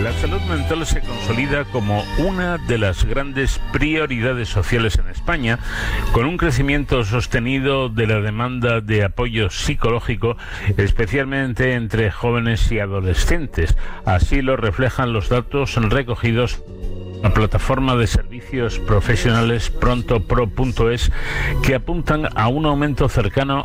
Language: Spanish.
La salud mental se consolida como una de las grandes prioridades sociales en España, con un crecimiento sostenido de la demanda de apoyo psicológico, especialmente entre jóvenes y adolescentes. Así lo reflejan los datos recogidos en la plataforma de servicios profesionales prontopro.es, que apuntan a un aumento cercano